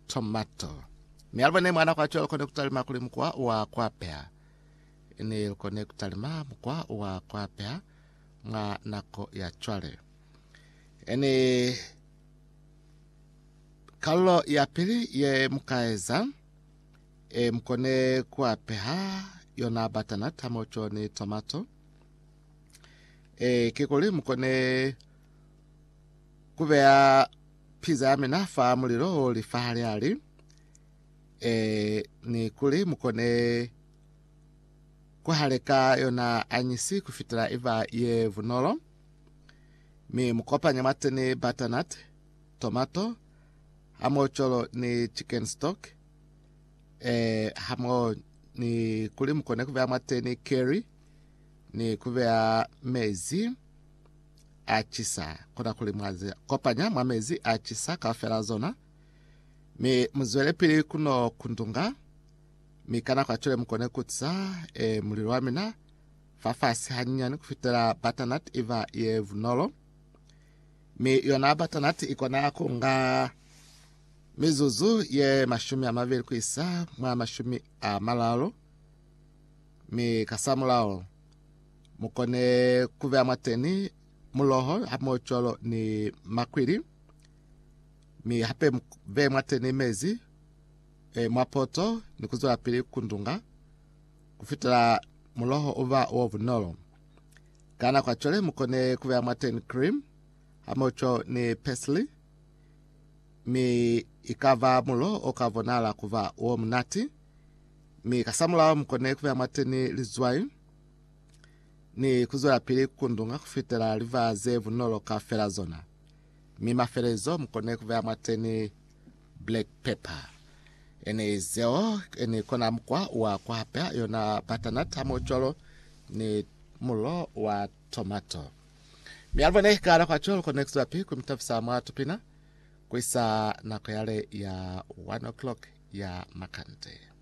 tomato. Mialbane mwana kwa cholo kone kutalima kuli mkwa wa kwapea. Ini kone kutalima mkwa wa kwapea nga nako ya chwale. Ini kalo ya pili ye mkaeza mkone kwapea yona butternut hamocho ni tomato. Kikuli mkone kuvea pizza amina fa muliro li fahali ali. Ni kuli mkone kuhaleka yona anyisi kufitira iva ye vunolo. Mi mkopa nyamate ni butternut, tomato, hamo cholo ni chicken stock. Hamo ni kuli mkone kuvea mate ni curry, ni kuvea mezi achisa. Kuna kuli mwazi kopa nyama mezi achisa kafera zona. Mi mzwele pili kuno kundunga. Mi kana kwa chole mkone kutsa muliro amina fafasi hanyani kufitira butternut iva ye vunolo. Mi yona butternut ikona kunga mizuzu ye mashumi amavili kuisa mwa mashumi malalo. Mi kasamulao mkone kuvea mateni muloho hamo cholo ni makwiri. Mi hape ve mateni mezi mwapoto ni kuzola pili kundunga kufitira muloho uva ovunolo. Kana kwa chole mkone kuvea mateni cream hamo cholo ni parsley. Mi ikava mulo okavonala kuva uomnati. Mi kasamula mkone kuvea mateni lizwai. Ni kuzola pili kundunga kufitira liva zevu nolo ka ferazona. Mi maferezo mkone kuvea mateni black pepper. Ene zeo ene kona mkwa wa kwa hapea yona butternut hamo cholo ni mulo wa tomato. Mi alvane hikara kwa cholo kone kuzola pili kumtafisa mwa tupina. Kuisa na kuyale ya 1 o'clock ya makante.